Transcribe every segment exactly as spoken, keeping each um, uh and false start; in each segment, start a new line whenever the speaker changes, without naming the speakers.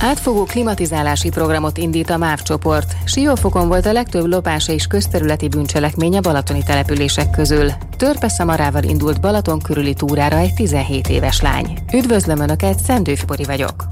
Átfogó klimatizálási programot indít a MÁV csoport. Siófokon volt a legtöbb lopás és közterületi bűncselekmény a balatoni települések közül. Törpe-Szamarával indult Balaton körüli túrára egy tizenhét éves lány. Üdvözlöm Önöket, Szendőfi Bori vagyok.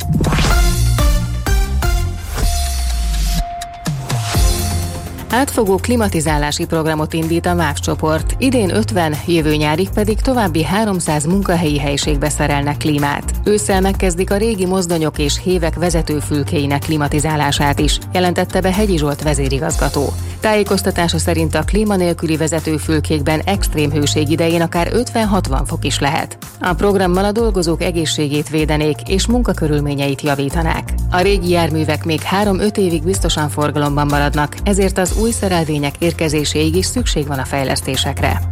Átfogó klimatizálási programot indít a MÁV csoport. Idén ötven, jövő nyárig pedig további háromszáz munkahelyi helyiségbe szerelnek klímát. Ősszel megkezdik a régi mozdonyok és hévek vezetőfülkéinek klimatizálását is, jelentette be Hegyi Zsolt vezérigazgató. Tájékoztatása szerint a klíma nélküli vezetőfülkékben extrém hőség idején akár ötven-hatvan fok is lehet. A programmal a dolgozók egészségét védenék és munkakörülményeit javítanák. A régi járművek még három-öt évig biztosan forgalomban maradnak, ezért az új szerelvények érkezéséig is szükség van a fejlesztésekre.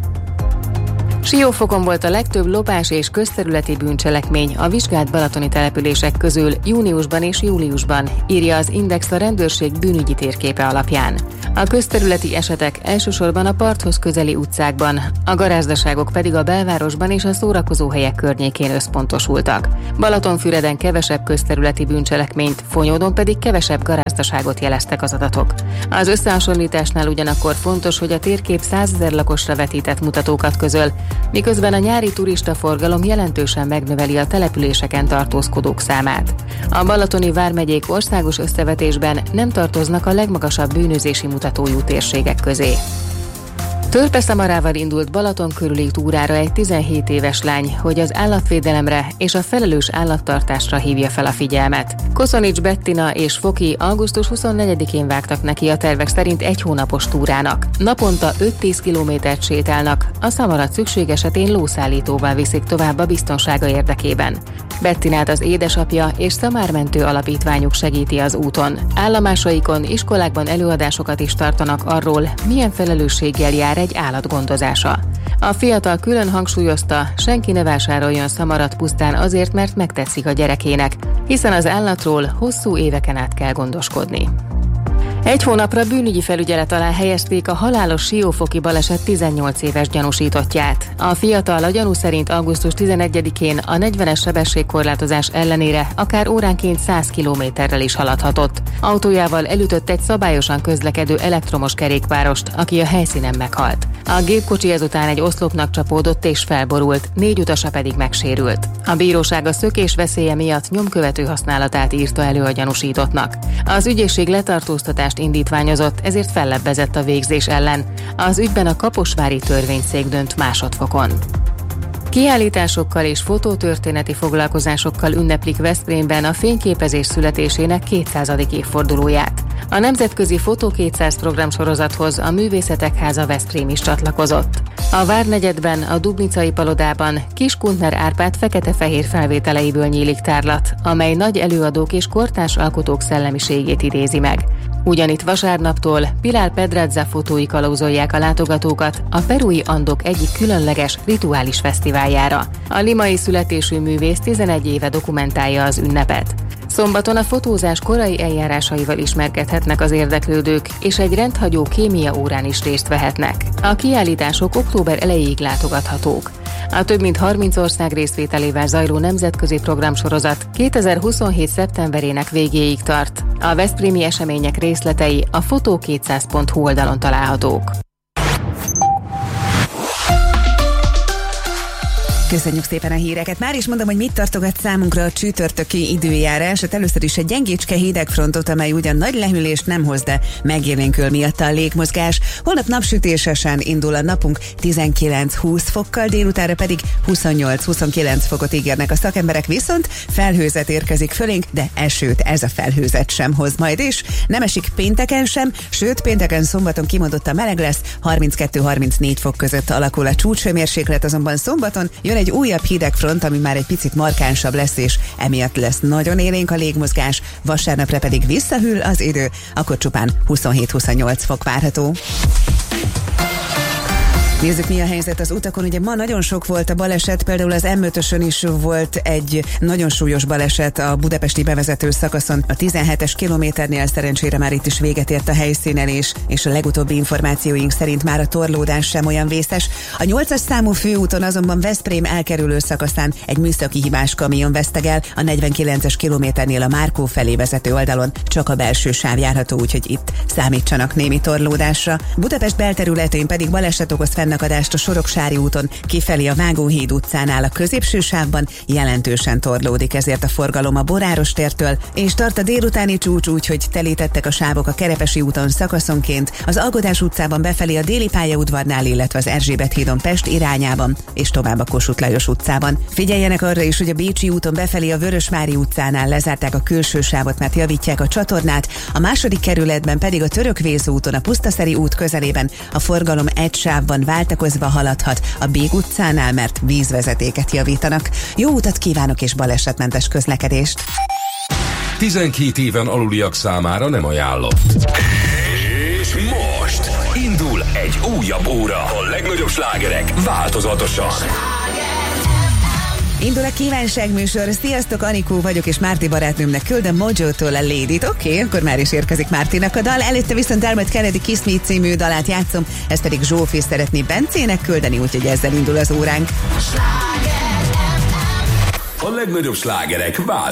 Siófokon volt a legtöbb lopás és közterületi bűncselekmény a vizsgált balatoni települések közül júniusban és júliusban, írja az Index a rendőrség bűnügyi térképe alapján. A közterületi esetek elsősorban a parthoz közeli utcákban, a garázdaságok pedig a belvárosban és a szórakozóhelyek környékén összpontosultak. Balatonfüreden kevesebb közterületi bűncselekményt, Fonyódon pedig kevesebb garázdaságot jeleztek az adatok. Az összehasonlításnál ugyanakkor fontos, hogy a térkép százezer lakosra vetített mutatókat közöl, miközben a nyári turistaforgalom jelentősen megnöveli a településeken tartózkodók számát. A balatoni vármegyék országos összevetésben nem tartoznak a legmagasabb bűnözési mutatójú térségek közé. Törpe-Szamarával indult Balaton körüli túrára egy tizenhét éves lány, hogy az állatvédelemre és a felelős állattartásra hívja fel a figyelmet. Koszonics Bettina és Foki augusztus huszonnegyedikén vágtak neki a tervek szerint egy hónapos túrának. Naponta öt-tíz kilométert sétálnak, a szamarat szükség esetén lószállítóval viszik tovább a biztonsága érdekében. Bettinát az édesapja és szamármentő alapítványuk segíti az úton. Állomásaikon, iskolákban előadásokat is tartanak arról, milyen felelősséggel jár egy állat gondozása. A fiatal külön hangsúlyozta, senki ne vásároljon szamarat pusztán azért, mert megtetszik a gyerekének, hiszen az állatról hosszú éveken át kell gondoskodni. Egy hónapra bűnügyi felügyelet alá helyezték a halálos siófoki baleset tizennyolc éves gyanúsítottját. A fiatal a gyanú szerint augusztus tizenegyedikén a negyvenes sebességkorlátozás ellenére akár óránként száz kilométerrel is haladhatott. Autójával elütött egy szabályosan közlekedő elektromos kerékpárost, aki a helyszínen meghalt. A gépkocsi ezután egy oszlopnak csapódott és felborult, négy utasa pedig megsérült. A bíróság a szökés veszélye miatt nyomkövető használatát írta elő a gyanúsítottnak. Az ügyészség letartóztatást indítványozott, ezért fellebbezett a végzés ellen. Az ügyben a kaposvári törvényszék dönt másodfokon. Kiállításokkal és fotótörténeti foglalkozásokkal ünneplik Veszprémben a fényképezés születésének kétszázadik évfordulóját. A Nemzetközi Fotó kétszáz programsorozathoz a Művészetek Háza Veszprém is csatlakozott. A Várnegyedben, a Dubnicai palodában Kiskundner Árpád fekete-fehér felvételeiből nyílik tárlat, amely nagy előadók és kortárs alkotók szellemiségét idézi meg. Ugyanitt vasárnaptól Pilar Pedradza fotói kalauzolják a látogatókat a perui Andok egyik különleges rituális fesztiváljára. A limai születésű művész tizenegy éve dokumentálja az ünnepet. Szombaton a fotózás korai eljárásaival ismerkedhetnek az érdeklődők, és egy rendhagyó kémia órán is részt vehetnek. A kiállítások október elejéig látogathatók. A több mint harminc ország részvételével zajló nemzetközi programsorozat kétezer-huszonhét szeptemberének végéig tart. A veszprémi események részletei a fotó kétszáz pont hu oldalon találhatók.
Köszönjük szépen a híreket. Már is mondom, hogy mit tartogat számunkra a csütörtöki időjárás. Hát először is egy gyengécske hidegfrontot, amely ugyan nagy lehűlést nem hoz, de megélénkül miatta a légmozgás. Holnap napsütésesen indul a napunk, tizenkilenc-húsz fokkal, délutára pedig huszonnyolc-huszonkilenc fokot ígérnek a szakemberek, viszont felhőzet érkezik fölénk, de esőt ez a felhőzet sem hoz majd, és nem esik pénteken sem, sőt pénteken, szombaton kimondottan meleg lesz, harminckettő-harmincnégy fok között alakul a csúcshőmérséklet, azonban szombaton jön egy újabb hidegfront, ami már egy picit markánsabb lesz, és emiatt lesz nagyon élénk a légmozgás, vasárnapra pedig visszahűl az idő, akkor csupán huszonhét-huszonnyolc fok várható. Nézzük, mi a helyzet az utakon. Ugye ma nagyon sok volt a baleset, például az em ötösön is volt egy nagyon súlyos baleset a budapesti bevezető szakaszon. A tizenhetes kilométernél szerencsére már itt is véget ért a helyszínelés, és a legutóbbi információink szerint már a torlódás sem olyan vészes. A nyolcas számú főúton azonban Veszprém elkerülő szakaszán egy műszaki hibás kamion vesztegel, a negyvenkilences kilométernél a Márkó felé vezető oldalon csak a belső sáv járható, úgyhogy itt számítsanak némi torlódásra. Budapest belterületén pedig baleset okoz fennakadást a Soroksári úton, kifelé a Vágóhíd utcánál a középső sávban jelentősen torlódik, ezért a forgalom a Boráros tértől, és tart a délutáni csúcs, úgyhogy telítettek a sávok a Kerepesi úton szakaszonként, az Algodás utcában befelé a Déli pályaudvarnál, illetve az Erzsébet hídon Pest irányában, és tovább a Kossuth Lajos utcában. Figyeljenek arra is, hogy a Bécsi úton befelé a Vörösvári utcánál lezárták a külső sávot, mert javítják a csatornát, a második kerületben pedig a Törökvéz úton a Pusztaszeri út közelében a forgalom egy sávban váltakozva haladhat a Bég utcánál, mert vízvezetéket javítanak. Jó utat kívánok és balesetmentes közlekedést!
tizenkét éven aluliak számára nem ajánlott. És most indul egy újabb óra. A legnagyobb slágerek változatosan.
Indul a kívánságműsor. Sziasztok, Anikó vagyok, és Márti barátnőmnek küldöm Mojo-tól a Lady-t. Oké, okay, akkor már is érkezik Mártinak a dal. Előtte viszont Dermot Kennedy Kiss Me című dalát játszom, ezt pedig Zsófi szeretné Bencének küldeni, úgyhogy ezzel indul az óránk.
A legnagyobb slágerek változatosan.